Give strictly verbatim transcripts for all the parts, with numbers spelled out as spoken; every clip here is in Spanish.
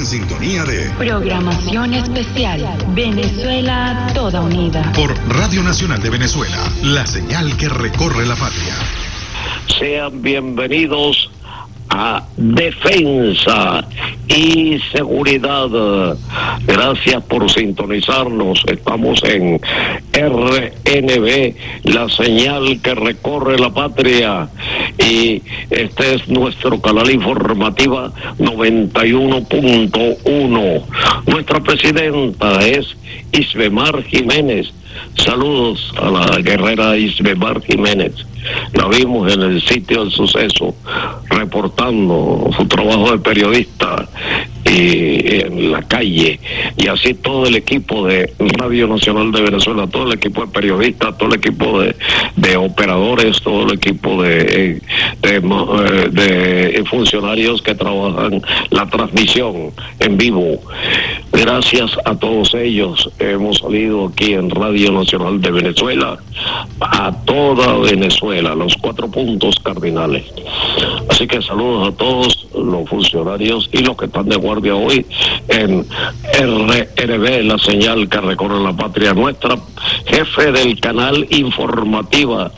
sintonía de Programación Especial Venezuela Toda Unida por Radio Nacional de Venezuela, la señal que recorre la patria. Sean bienvenidos a Defensa y Seguridad. Gracias por sintonizarnos. Estamos en R N B, la señal que recorre la patria, y este es nuestro canal informativa noventa y uno punto uno. Nuestra presidenta es Isbemar Jiménez. Saludos a la guerrera Isbemar Jiménez. La vimos en el sitio del suceso reportando su trabajo de periodista y en la calle, y así todo el equipo de Radio Nacional de Venezuela, todo el equipo de periodistas, todo el equipo de, de operadores, todo el equipo de, de, de, de funcionarios que trabajan la transmisión en vivo. Gracias a todos ellos hemos salido aquí en Radio Nacional de Venezuela, a toda Venezuela, los cuatro puntos cardinales. Así que saludos a todos los funcionarios y los que están de guardia hoy en R N B, la señal que recorre la patria. Nuestra jefe del canal informativa,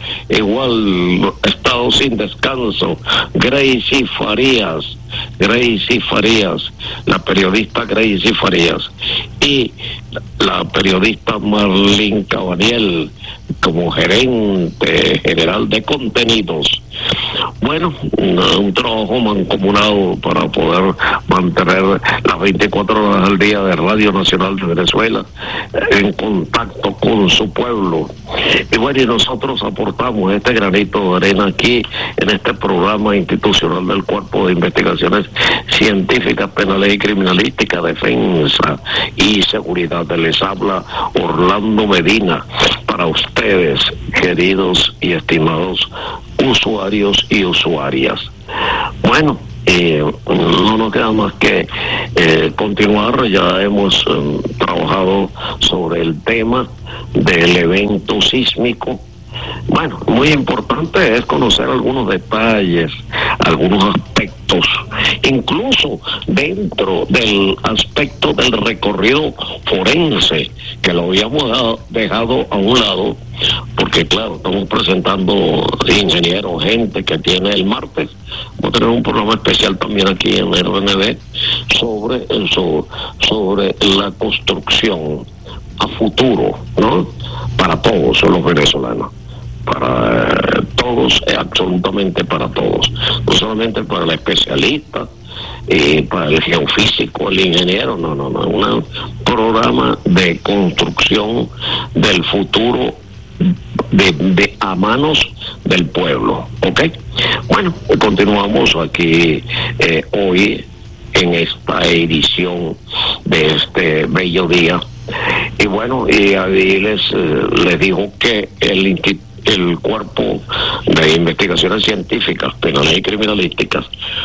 igual estado sin descanso, Gracie Farías. Gracie Farías, la periodista Gracie Farías, y la periodista Marlene Cabaniel como gerente general de contenidos. Bueno, un, un trabajo mancomunado para poder mantener las veinticuatro horas al día de Radio Nacional de Venezuela en contacto con su pueblo. Y bueno, y nosotros aportamos este granito de arena aquí en este programa institucional del Cuerpo de Investigaciones Científicas, Penales y Criminalísticas, Defensa y Seguridad. Les habla Orlando Medina para ustedes, queridos y estimados usuarios y usuarias. Bueno, eh, no nos queda más que eh, continuar. Ya hemos eh, trabajado sobre el tema del evento sísmico. Bueno, muy importante es conocer algunos detalles, algunos aspectos, incluso dentro del aspecto del recorrido forense, que lo habíamos dado, dejado a un lado, porque claro, estamos presentando ingenieros, gente que tiene el martes. Vamos a tener un programa especial también aquí en R N B sobre, eso, sobre la construcción a futuro, ¿no? Para todos los venezolanos. Para eh, todos, eh, absolutamente para todos, no solamente para el especialista, eh, para el geofísico, el ingeniero, no, no, no, un programa de construcción del futuro de, de a manos del pueblo, ¿ok? Bueno, continuamos aquí eh, hoy en esta edición de este bello día, y bueno, y ahí les, eh, les digo que el instituto el Cuerpo de Investigaciones Científicas, Penales y Criminalísticas,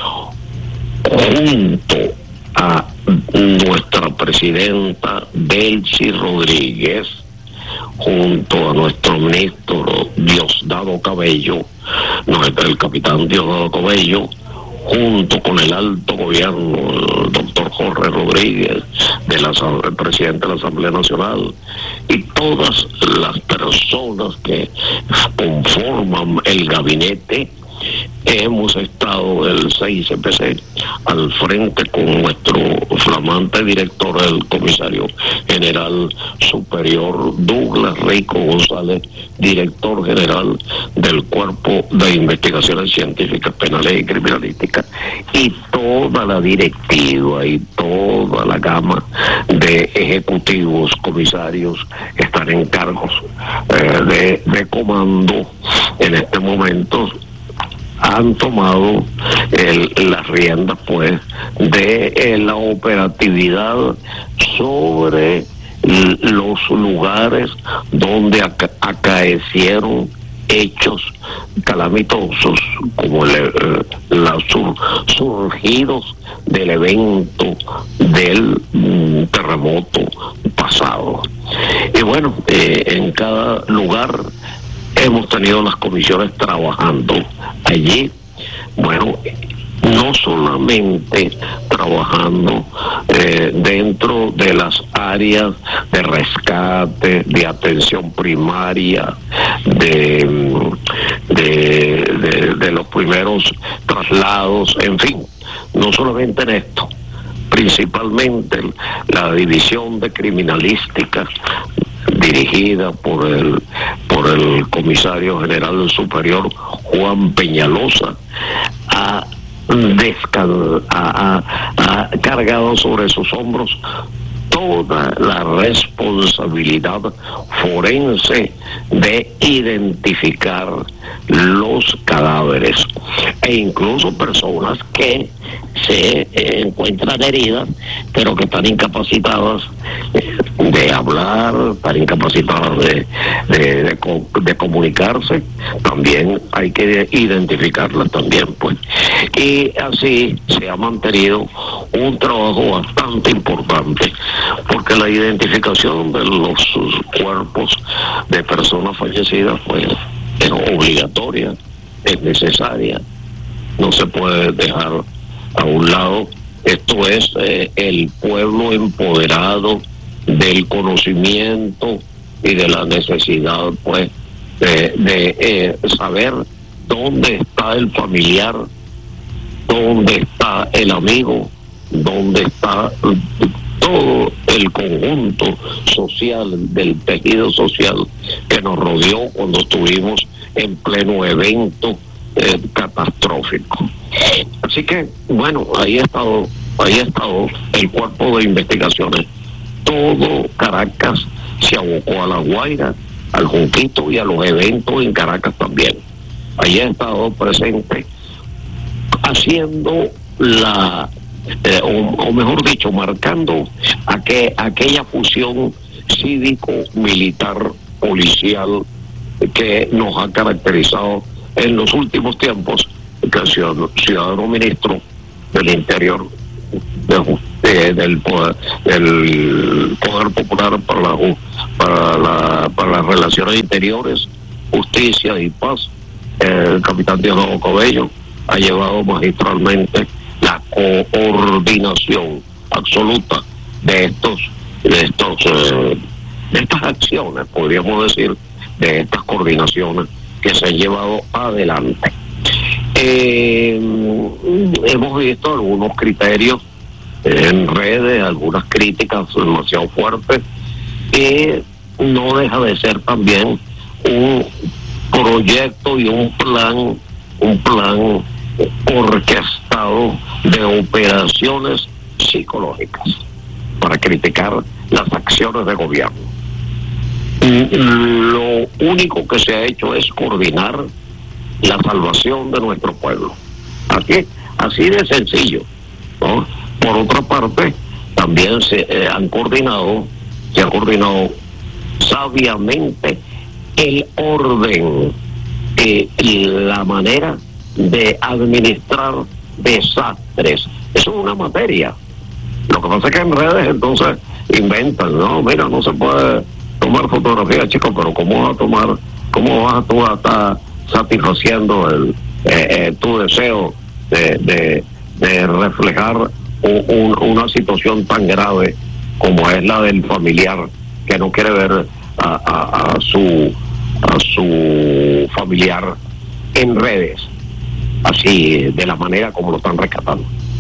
junto a nuestra presidenta Delcy Rodríguez, junto a nuestro ministro Diosdado Cabello, no, el capitán Diosdado Cabello, junto con el alto gobierno, el doctor Jorge Rodríguez, de la, el presidente de la Asamblea Nacional, y todas las personas que conforman el gabinete, hemos estado el seis C P C al frente con nuestro flamante director, el comisario general superior Douglas Rico González, director general del Cuerpo de Investigaciones Científicas, Penales y Criminalísticas, y toda la directiva y toda la gama de ejecutivos, comisarios que están en cargos eh, de, de comando en este momento, han tomado el, las riendas pues de eh, la operatividad sobre l- los lugares donde aca- acaecieron hechos calamitosos como el, eh, los sur, surgidos del evento del mm, terremoto pasado. Y bueno, eh, en cada lugar hemos tenido las comisiones trabajando allí. Bueno, no solamente trabajando eh, dentro de las áreas de rescate, de atención primaria, de, de, de, de los primeros traslados, en fin, no solamente en esto, principalmente la división de criminalística dirigida por el por el comisario general superior Juan Peñalosa ha, descan, ha, ha, ha cargado sobre sus hombros toda la responsabilidad forense de identificar los cadáveres e incluso personas que se eh, encuentran heridas pero que están incapacitadas eh, de hablar, están incapacitadas de, de, de, de comunicarse. También hay que identificarlas también, pues, y así se ha mantenido un trabajo bastante importante, porque la identificación de los cuerpos de personas fallecidas pues es obligatoria, es necesaria, no se puede dejar a un lado. Esto es eh, el pueblo empoderado del conocimiento y de la necesidad pues de, de eh, saber dónde está el familiar, dónde está el amigo, dónde está todo el conjunto social, del tejido social que nos rodeó cuando estuvimos en pleno evento eh, catastrófico. Así que, bueno, ahí ha estado, ahí ha estado el cuerpo de investigaciones. Todo Caracas se abocó a La Guaira, al Junquito y a los eventos en Caracas también. Ahí ha estado presente haciendo la Eh, o, o mejor dicho, marcando aquel, aquella fusión cívico-militar policial que nos ha caracterizado en los últimos tiempos, que el ciudadano, ciudadano ministro del Interior de, de, del, poder, del Poder Popular para, la, para, la, para las Relaciones Interiores, Justicia y Paz, el capitán Diego Cabello, ha llevado magistralmente la coordinación absoluta de estos de estos eh, de estas acciones, podríamos decir, de estas coordinaciones que se han llevado adelante. Eh, hemos visto algunos criterios en redes, algunas críticas demasiado fuertes, que no deja de ser también un proyecto y un plan, un plan orquestado de operaciones psicológicas para criticar las acciones de gobierno. Lo único que se ha hecho es coordinar la salvación de nuestro pueblo. Así, así de sencillo, ¿no? Por otra parte, también se eh, han coordinado, se ha coordinado sabiamente el orden eh, y la manera de administrar desastres. Eso es una materia. Lo que pasa es que en redes entonces inventan, no, mira, no se puede tomar fotografías, chicos, pero ¿cómo vas a tomar, cómo vas tú a estar satisfaciendo el, eh, eh, tu deseo de, de, de reflejar un, un, una situación tan grave como es la del familiar que no quiere ver a, a, a su a su familiar en redes, así de la manera como lo están rescatando?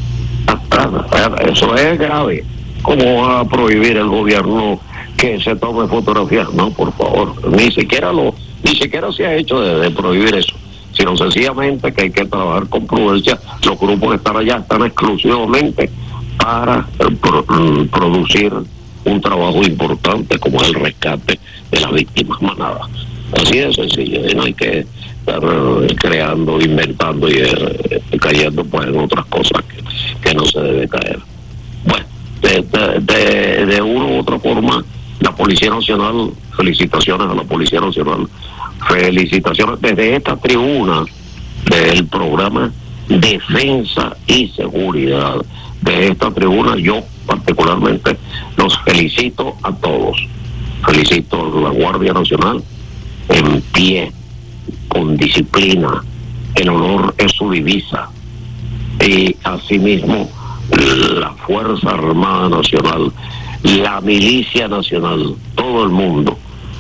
Eso es grave. ¿Cómo va a prohibir el gobierno que se tome fotografías? No, por favor, ni siquiera lo ni siquiera se ha hecho de, de prohibir eso, sino sencillamente que hay que trabajar con prudencia. Los grupos que están allá están exclusivamente para eh, pro, producir un trabajo importante como el rescate de las víctimas manadas. Así de sencillo, y no hay que estar uh, creando, inventando y eh, cayendo pues en otras cosas que, que no se debe caer. Bueno, de, de, de, de una u otra forma, la Policía Nacional, felicitaciones a la Policía Nacional, felicitaciones desde esta tribuna del programa Defensa y Seguridad. De esta tribuna yo particularmente los felicito a todos. Felicito a la Guardia Nacional, en pie, con disciplina. El honor es su divisa. y asimismo la Fuerza Armada Nacional, la Milicia Nacional, todo el mundo.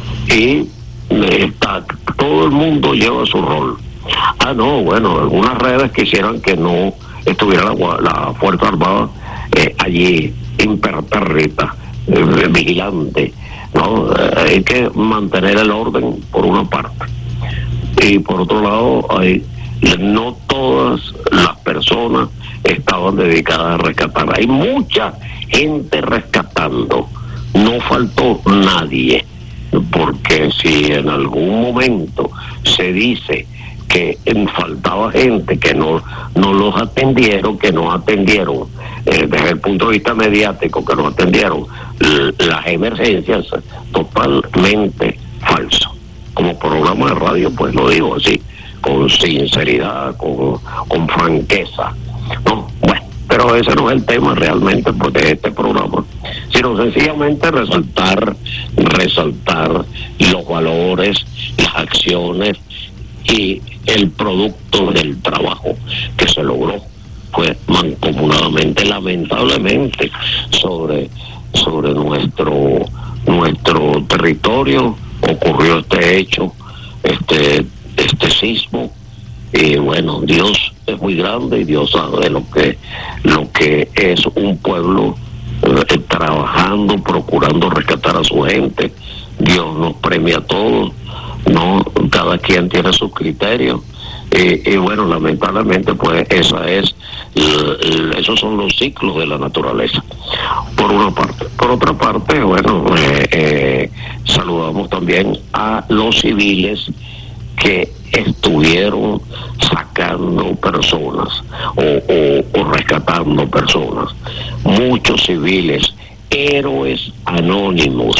Y está, todo el mundo lleva su rol. Ah, no, bueno, algunas redes quisieran que no estuviera la, la Fuerza Armada eh, allí, impertérrita, eh, vigilante, ¿no? Eh, hay que mantener el orden por una parte. Y por otro lado, hay, no todas las personas estaban dedicadas a rescatar. Hay mucha gente rescatando, no faltó nadie, porque si en algún momento se dice que faltaba gente, que no no los atendieron, que no atendieron eh, desde el punto de vista mediático, que no atendieron las emergencias, totalmente falso. Como programa de radio, pues lo digo así, con sinceridad, con, con franqueza, ¿no? Bueno, pero ese no es el tema realmente pues, de este programa, sino sencillamente resaltar, resaltar los valores, las acciones y el producto del trabajo que se logró pues mancomunadamente, lamentablemente, sobre sobre nuestro nuestro territorio ocurrió este hecho, este este sismo. Y bueno, Dios es muy grande y Dios sabe lo que lo que es un pueblo eh, trabajando, procurando rescatar a su gente. Dios nos premia a todos, no, cada quien tiene sus criterios. Y, y bueno, lamentablemente pues esa es esos son los ciclos de la naturaleza, por una parte. Por otra parte, bueno, eh, eh, saludamos también a los civiles que estuvieron sacando personas o, o, o rescatando personas, muchos civiles, héroes anónimos.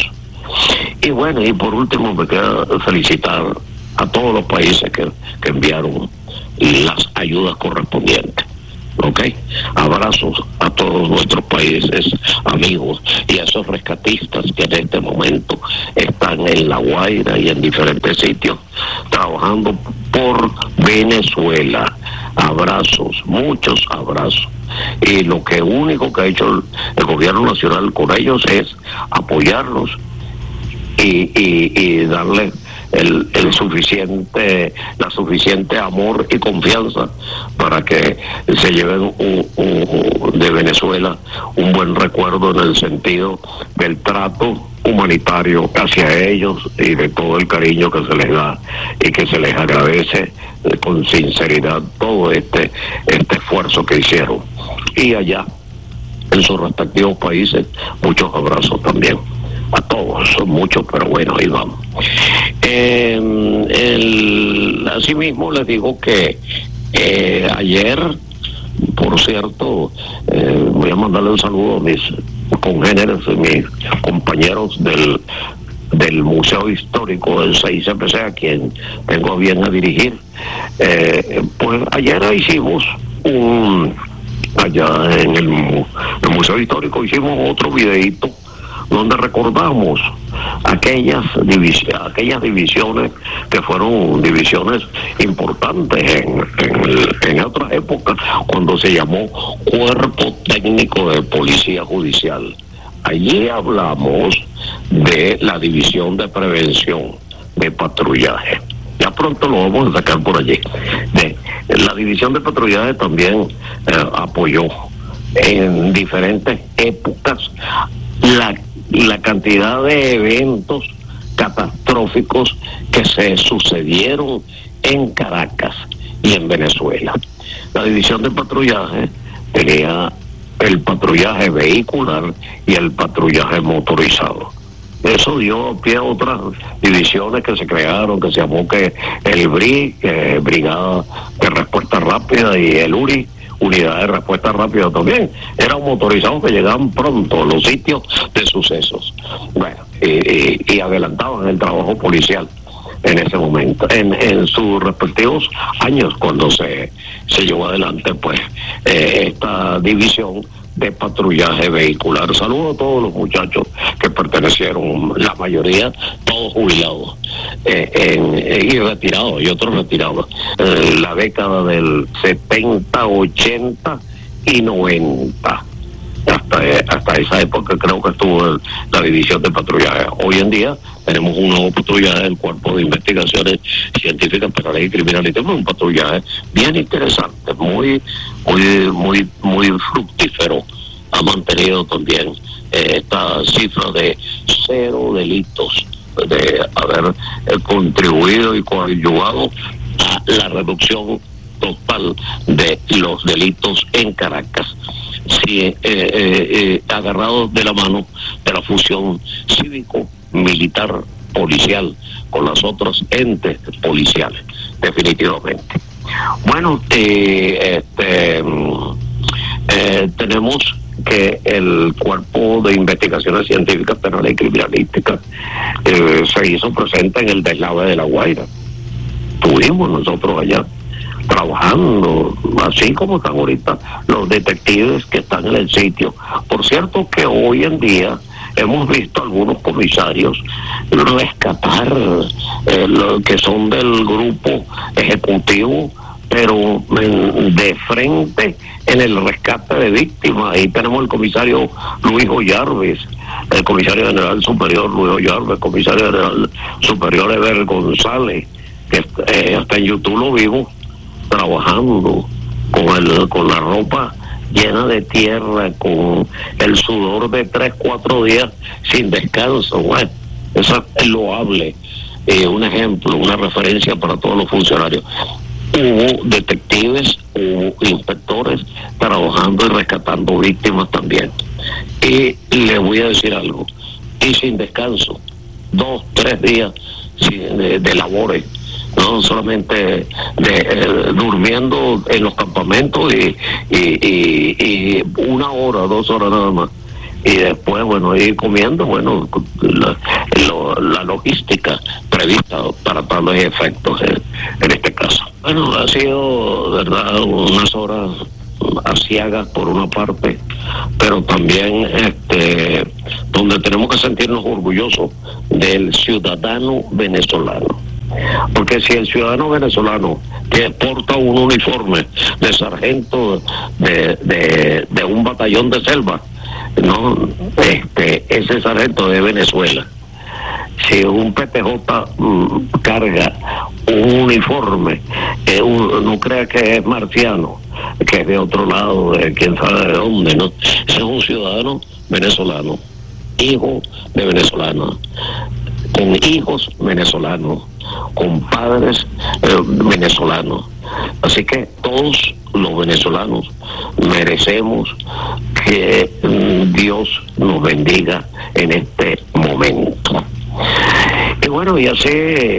Y bueno, y por último me queda felicitar a todos los países que, que enviaron las ayudas correspondientes. ¿Ok? Abrazos a todos nuestros países amigos y a esos rescatistas que en este momento están en La Guaira y en diferentes sitios trabajando por Venezuela. Abrazos, muchos abrazos. Y lo que único que ha hecho el, el gobierno nacional con ellos es apoyarlos y, y, y darle el, el suficiente, la suficiente amor y confianza para que se lleven un, un, de Venezuela un buen recuerdo en el sentido del trato humanitario hacia ellos y de todo el cariño que se les da y que se les agradece con sinceridad todo este este esfuerzo que hicieron. Y allá en sus respectivos países muchos abrazos también a todos, son muchos, pero bueno, ahí vamos. Eh, el, asimismo les digo que eh, ayer, por cierto, eh, voy a mandarle un saludo a mis congéneres, mis compañeros del del Museo Histórico del C I C P C, a quien tengo a bien a dirigir. Eh, pues ayer hicimos un, allá en el, el Museo Histórico hicimos otro videíto donde recordamos aquellas divisiones, aquellas divisiones que fueron divisiones importantes en, en, en otras épocas, cuando se llamó Cuerpo Técnico de Policía Judicial. Allí hablamos de la división de prevención de patrullaje. Ya pronto lo vamos a sacar por allí. De, la división de patrullaje también eh, apoyó en diferentes épocas la, la cantidad de eventos catastróficos que se sucedieron en Caracas y en Venezuela. La división de patrullaje tenía el patrullaje vehicular y el patrullaje motorizado. Eso dio pie a otras divisiones que se crearon, que se llamó que el B R I, eh, Brigada de Respuesta Rápida, y el U R I, Unidad de Respuesta Rápida también. Eran motorizados que llegaban pronto a los sitios de sucesos. Bueno, y, y, y adelantaban el trabajo policial en ese momento, en, en sus respectivos años, cuando se, se llevó adelante pues eh, esta división de patrullaje vehicular. Saludo a todos los muchachos que pertenecieron, la mayoría todos jubilados eh, en, eh, y retirados, y otros retirados, eh, la década del setenta, ochenta y noventa. Hasta, hasta esa época creo que estuvo el, la división de patrullaje. Hoy en día tenemos un nuevo patrullaje del Cuerpo de Investigaciones Científicas, Penales y Criminales. Tenemos un patrullaje bien interesante, muy, muy, muy, muy fructífero. Ha mantenido también eh, esta cifra de cero delitos, de haber eh, contribuido y coadyuvado a la reducción total de los delitos en Caracas. Sí, eh, eh, eh, agarrados de la mano de la fusión cívico, militar, policial, con las otras entes policiales, definitivamente. Bueno, eh, este, eh, tenemos que el Cuerpo de Investigaciones Científicas, Penales y Criminalísticas eh, se hizo presente en el deslave de La Guaira. Estuvimos nosotros allá trabajando, así como están ahorita los detectives que están en el sitio. Por cierto que hoy en día hemos visto algunos comisarios rescatar eh, lo que son del grupo ejecutivo, pero en, de frente en el rescate de víctimas. Ahí tenemos el comisario Luis Ollarves, el comisario general superior Luis Ollarves, el comisario general superior Eber González, que eh, hasta en YouTube lo vimos trabajando con el con la ropa llena de tierra, con el sudor de tres, cuatro días sin descanso. Bueno, eso es loable, eh, un ejemplo, una referencia para todos los funcionarios. Hubo detectives, hubo inspectores trabajando y rescatando víctimas también. Y le voy a decir algo, y sin descanso, dos, tres días sin, de, de labores, no solamente de, eh, durmiendo en los campamentos y, y, y, y una hora, dos horas nada más, y después, bueno, ir comiendo, bueno, la, lo, la logística prevista para tales efectos en, en este caso. Bueno, ha sido, verdad, unas horas aciagas por una parte, pero también este donde tenemos que sentirnos orgullosos del ciudadano venezolano. Porque si el ciudadano venezolano que porta un uniforme de sargento de, de, de un batallón de selva, no, este, ese sargento de Venezuela. Si un P T J mm, carga un uniforme, eh, un, no crea que es marciano, que es de otro lado, de quién sabe de dónde, ¿no? Ese es un ciudadano venezolano, hijo de venezolanos, con hijos venezolanos, con padres eh, venezolanos. Así que todos los venezolanos merecemos que mm, Dios nos bendiga en este momento. Y bueno, y así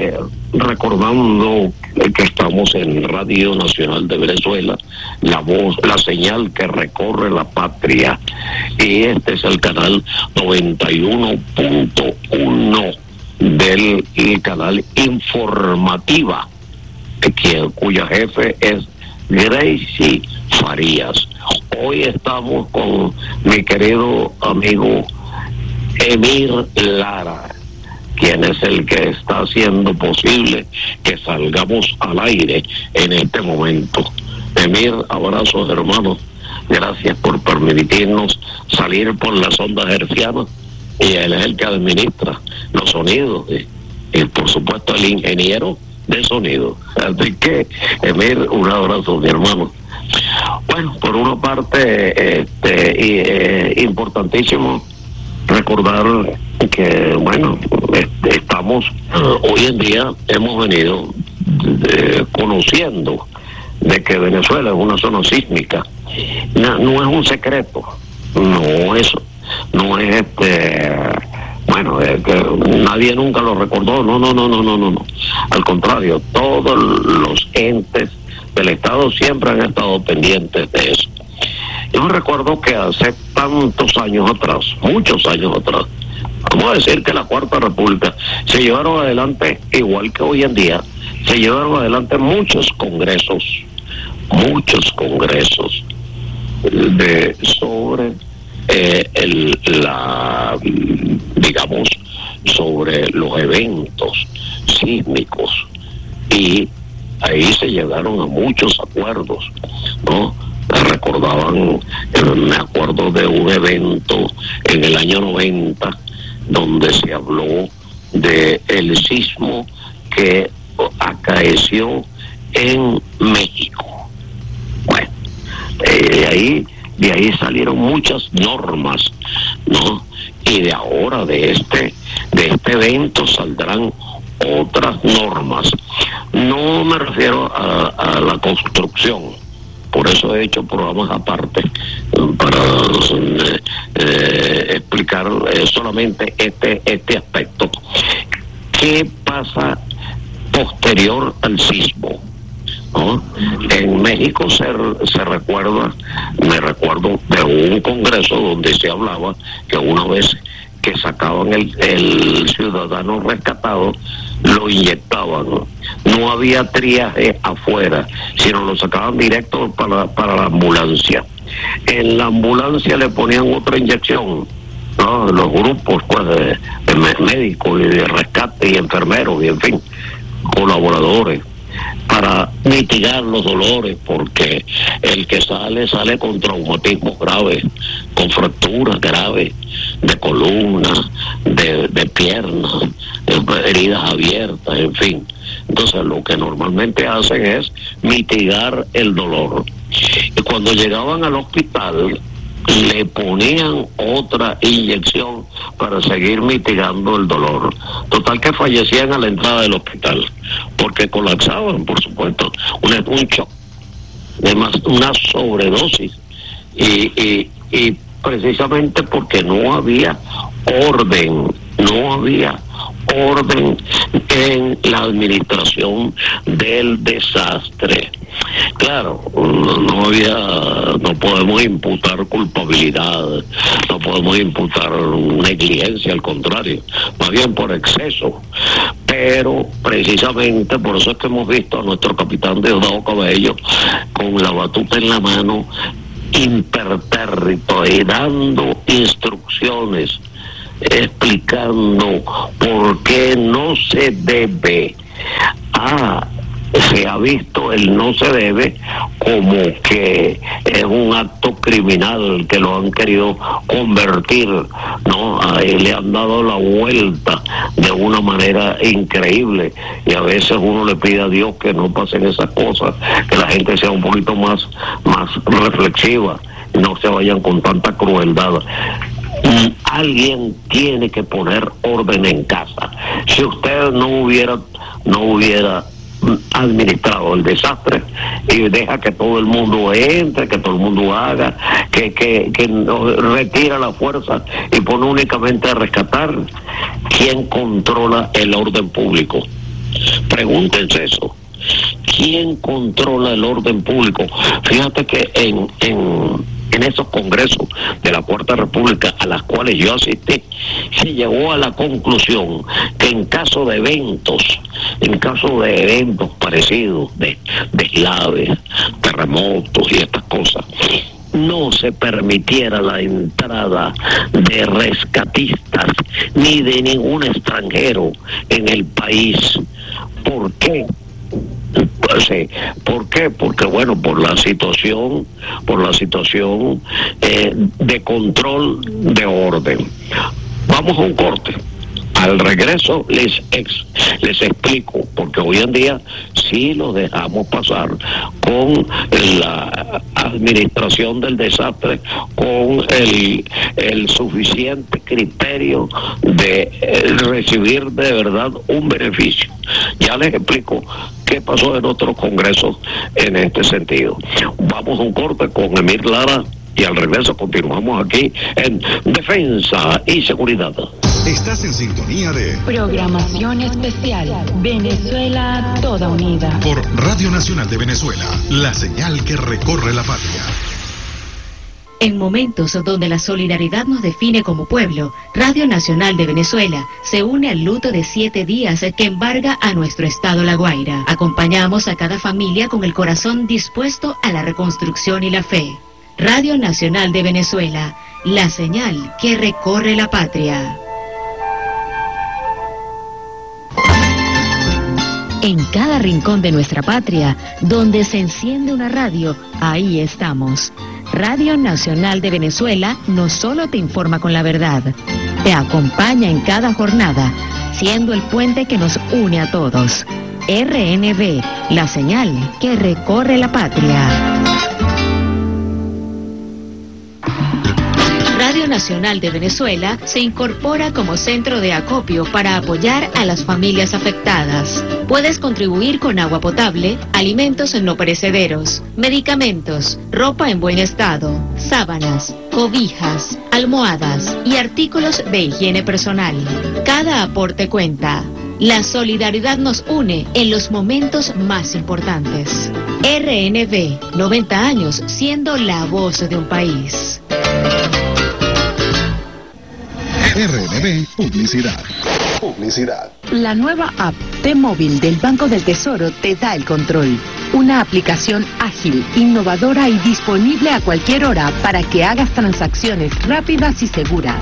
recordando que estamos en Radio Nacional de Venezuela, la voz, la señal que recorre la patria, y este es el canal noventa y uno punto uno del el canal Informativa, que, cuya jefe es Gracie Farías. Hoy estamos con mi querido amigo Emir Lara, quien es el que está haciendo posible que salgamos al aire en este momento. Emir, abrazos, hermanos. Gracias por permitirnos salir por las ondas hercianas, y él es el que administra los sonidos, y, y por supuesto el ingeniero de sonido. Así que, Emir, un abrazo, mi hermano. Bueno, por una parte, este, y, eh, importantísimo recordar que, bueno, este, estamos, uh, hoy en día hemos venido de, conociendo de que Venezuela es una zona sísmica. No, no es un secreto, no es, no es este, bueno, es que nadie nunca lo recordó, no, no, no, no, no, no, no. Al contrario, todos los entes del Estado siempre han estado pendientes de eso. Yo recuerdo que hace tantos años atrás, muchos años atrás, vamos a decir que la Cuarta República, se llevaron adelante, igual que hoy en día, se llevaron adelante muchos congresos, muchos congresos, de sobre eh, el, la digamos sobre los eventos sísmicos, y ahí se llegaron a muchos acuerdos, ¿no? Me recordaban, me acuerdo de un evento en el año noventa donde se habló de el sismo que acaeció en México. Bueno, eh, de ahí de ahí salieron muchas normas, ¿no? Y de ahora de este de este evento saldrán otras normas. No me refiero a, a la construcción. Por eso he hecho programas aparte para eh, eh, explicar eh, solamente este este aspecto. ¿Qué pasa posterior al sismo? ¿No? En México se, se recuerda, me recuerdo de un congreso donde se hablaba que una vez que sacaban el, el ciudadano rescatado, lo inyectaban. No había triaje afuera, sino lo sacaban directo para, para la ambulancia. En la ambulancia le ponían otra inyección, ¿no? Los grupos pues, de, de médicos y de rescate y enfermeros y en fin, colaboradores, para mitigar los dolores, porque el que sale, sale con traumatismos graves, con fracturas graves de columna, de, de piernas, de heridas abiertas, en fin. Entonces lo que normalmente hacen es mitigar el dolor. Y cuando llegaban al hospital, le ponían otra inyección para seguir mitigando el dolor. Total que fallecían a la entrada del hospital, porque colapsaban, por supuesto, un, un shock, además una sobredosis, y, y, y precisamente porque no había orden, no había orden en la administración del desastre. Claro, no había, no podemos imputar culpabilidad, no podemos imputar negligencia, al contrario, más bien por exceso. Pero precisamente por eso es que hemos visto a nuestro capitán Diosdado Cabello con la batuta en la mano, impertérrito y dando instrucciones, explicando por qué no se debe. Ah, se ha visto el no se debe como que es un acto criminal, que lo han querido convertir, ¿no? Ahí le han dado la vuelta de una manera increíble, y a veces uno le pide a Dios que no pasen esas cosas, que la gente sea un poquito más, más reflexiva, no se vayan con tanta crueldad. Y alguien tiene que poner orden en casa. Si usted no hubiera no hubiera administrado el desastre y deja que todo el mundo entre, que todo el mundo haga, que, que, que retira la fuerza y pone únicamente a rescatar, ¿quién controla el orden público? Pregúntense eso. ¿Quién controla el orden público? Fíjate que en, en en esos congresos de la Cuarta República a las cuales yo asistí, se llegó a la conclusión que en caso de eventos, en caso de eventos parecidos, de deslaves, terremotos y estas cosas, no se permitiera la entrada de rescatistas ni de ningún extranjero en el país. ¿Por qué? Pues, sí. ¿Por qué? Porque bueno, por la situación, por la situación eh, de control de orden. Vamos a un corte. Al regreso les ex, les explico, porque hoy en día sí lo dejamos pasar con la administración del desastre, con el, el suficiente criterio de eh, recibir de verdad un beneficio. Ya les explico qué pasó en otros congresos en este sentido. Vamos a un corte con Emir Lara y al regreso continuamos aquí en Defensa y Seguridad. Estás en sintonía de Programación especial Venezuela Toda Unida por Radio Nacional de Venezuela, la señal que recorre la patria. En momentos donde la solidaridad nos define como pueblo, Radio Nacional de Venezuela se une al luto de siete días que embarga a nuestro estado La Guaira. Acompañamos a cada familia con el corazón dispuesto a la reconstrucción y la fe. Radio Nacional de Venezuela, la señal que recorre la patria. En cada rincón de nuestra patria, donde se enciende una radio, ahí estamos. Radio Nacional de Venezuela no solo te informa con la verdad, te acompaña en cada jornada, siendo el puente que nos une a todos. R N V, la señal que recorre la patria. Radio Nacional de Venezuela se incorpora como centro de acopio para apoyar a las familias afectadas. Puedes contribuir con agua potable, alimentos no perecederos, medicamentos, ropa en buen estado, sábanas, cobijas, almohadas y artículos de higiene personal. Cada aporte cuenta. La solidaridad nos une en los momentos más importantes. R N V, noventa años siendo la voz de un país. R N V Publicidad. Publicidad. La nueva app T-Móvil del Banco del Tesoro te da el control. Una aplicación ágil, innovadora y disponible a cualquier hora para que hagas transacciones rápidas y seguras.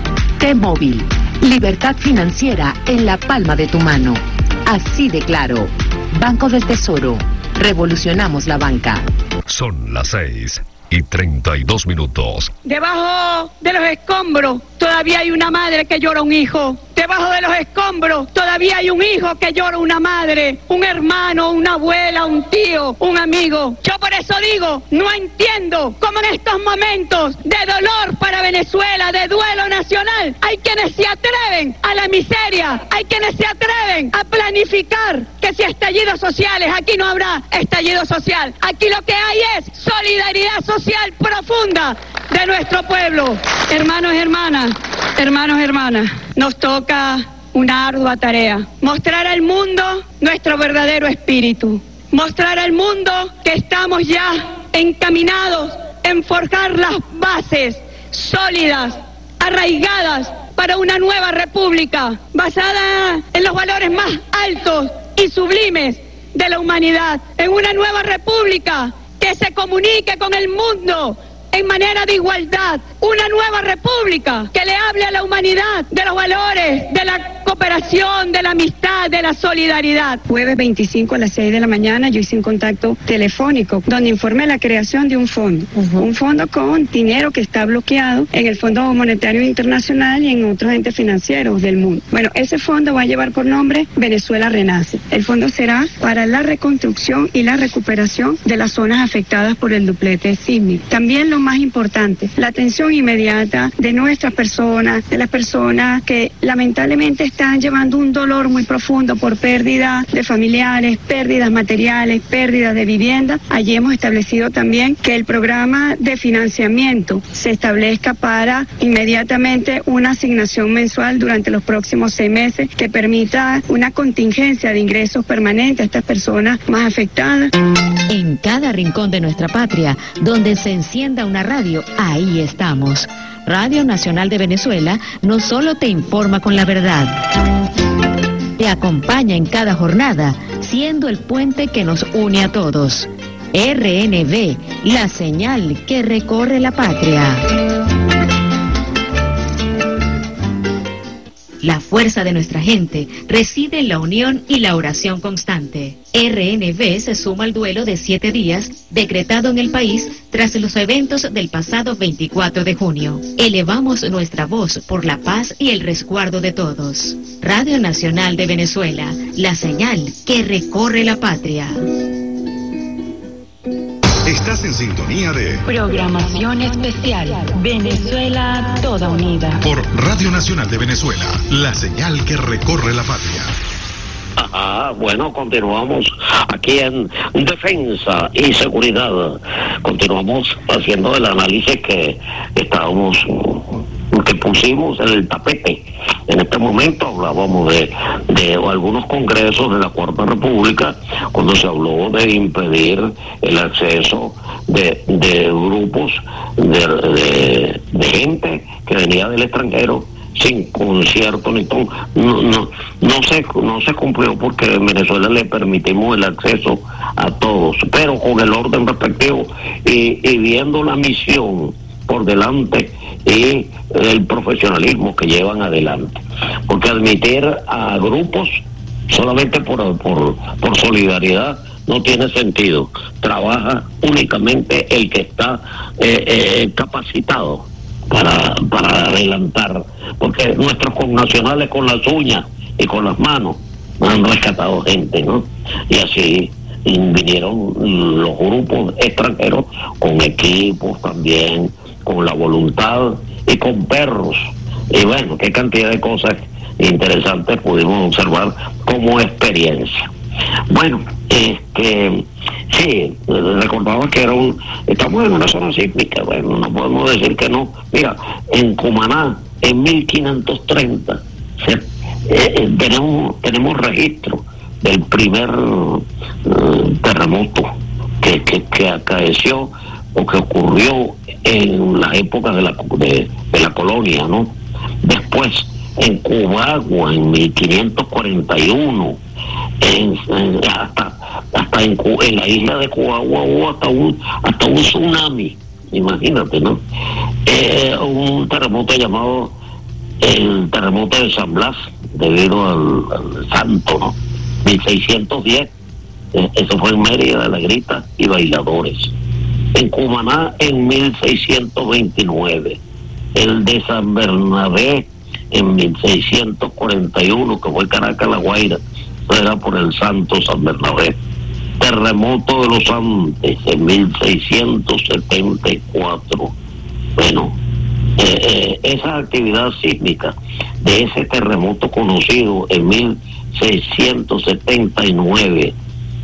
T-Móvil. Libertad financiera en la palma de tu mano. Así de claro. Banco del Tesoro. Revolucionamos la banca. Son las seis y treinta y dos minutos. Debajo de los escombros todavía hay una madre que llora un hijo. Debajo de los escombros todavía hay un hijo que llora una madre, un hermano, una abuela, un tío, un amigo. Yo por eso digo, no entiendo cómo en estos momentos de dolor para Venezuela, de duelo nacional, hay quienes se atreven a la miseria, hay quienes se atreven a planificar que si estallidos sociales, aquí no habrá estallido social. Aquí lo que hay es solidaridad social profunda de nuestro pueblo. Hermanos y hermanas, hermanos y hermanas, nos toca una ardua tarea. Mostrar al mundo nuestro verdadero espíritu. Mostrar al mundo que estamos ya encaminados en forjar las bases sólidas, arraigadas para una nueva república, basada en los valores más altos y sublimes de la humanidad. En una nueva república que se comunique con el mundo en manera de igualdad, una nueva república que le hable a la humanidad de los valores, de la cooperación, de la amistad, de la solidaridad. Jueves veinticinco a las seis de la mañana yo hice un contacto telefónico donde informé la creación de un fondo, uh-huh. un fondo con dinero que está bloqueado en el Fondo Monetario Internacional y en otros entes financieros del mundo. Bueno, ese fondo va a llevar por nombre Venezuela Renace. El fondo será para la reconstrucción y la recuperación de las zonas afectadas por el duplete sísmico. También lo más importante, la atención inmediata de nuestras personas, de las personas que lamentablemente están llevando un dolor muy profundo por pérdida de familiares, pérdidas materiales, pérdidas de vivienda. Allí hemos establecido también que el programa de financiamiento se establezca para inmediatamente una asignación mensual durante los próximos seis meses que permita una contingencia de ingresos permanentes a estas personas más afectadas. En cada rincón de nuestra patria, donde se encienda una radio, ahí estamos. Radio Nacional de Venezuela no solo te informa con la verdad, te acompaña en cada jornada, siendo el puente que nos une a todos. R N V, la señal que recorre la patria. La fuerza de nuestra gente reside en la unión y la oración constante. R N V se suma al duelo de siete días decretado en el país tras los eventos del pasado veinticuatro de junio. Elevamos nuestra voz por la paz y el resguardo de todos. Radio Nacional de Venezuela, la señal que recorre la patria. Estás en sintonía de Programación especial. Venezuela toda unida. Por Radio Nacional de Venezuela, la señal que recorre la patria. Ajá, bueno, continuamos aquí en Defensa y Seguridad. Continuamos haciendo el análisis que estábamos, que pusimos en el tapete. En este momento hablábamos de, de algunos congresos de la Cuarta República, cuando se habló de impedir el acceso de, de grupos de, de, de gente que venía del extranjero sin concierto ni todo. No, no, no se no se cumplió porque en Venezuela le permitimos el acceso a todos, pero con el orden respectivo y, y viendo la misión por delante y el profesionalismo que llevan adelante, porque admitir a grupos solamente por, por, por solidaridad no tiene sentido. Trabaja únicamente el que está eh, eh, capacitado para, para adelantar, porque nuestros connacionales con las uñas y con las manos han rescatado gente, ¿no? Y así vinieron los grupos extranjeros con equipos también, con la voluntad y con perros. Y bueno, qué cantidad de cosas interesantes pudimos observar como experiencia. Bueno, este, sí, recordaba que era un, estamos en una zona sísmica, bueno, no podemos decir que no. Mira, en Cumaná, en mil quinientos treinta, se, eh, tenemos, tenemos registro del primer eh, terremoto que, que, que acaeció o que ocurrió en la época de la, de, de la colonia, ¿no? Después, en Cubagua, en mil quinientos cuarenta y uno, en, en, hasta hasta en, en la isla de Cubagua hubo hasta un hasta un tsunami, imagínate, ¿no? Eh, un terremoto llamado el terremoto de San Blas, debido al, al santo, ¿no? mil seiscientos diez, eh, eso fue en Mérida, de la Grita y Bailadores. En Cumaná en mil seiscientos veintinueve, el de San Bernabé en mil seiscientos cuarenta y uno, que fue Caracas, La Guaira, era por el santo San Bernabé. Terremoto de los Andes en mil seiscientos setenta y cuatro. Bueno, eh, eh, esa actividad sísmica de ese terremoto conocido en mil seiscientos setenta y nueve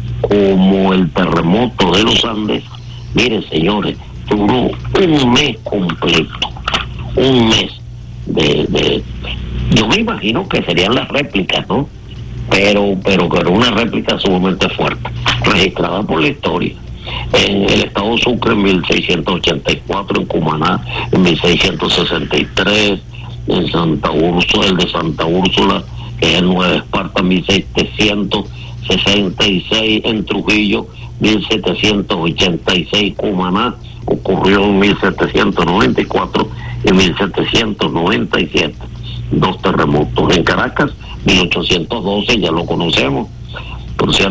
como el terremoto de los Andes, miren señores, duró un mes completo, un mes de, de yo me imagino que serían las réplicas, ¿no? Pero, pero que era una réplica sumamente fuerte, registrada por la historia. En el estado Sucre en mil seiscientos ochenta y cuatro, en Cumaná en mil seiscientos sesenta y tres, en Santa Úrsula, el de Santa Úrsula, que es el Nueva Esparta, mil setecientos sesenta y seis, en Trujillo mil setecientos ochenta y seis, Cumaná ocurrió en mil setecientos noventa y cuatro y mil setecientos noventa y siete, dos terremotos. En Caracas mil ochocientos doce, ya lo conocemos, por cierto.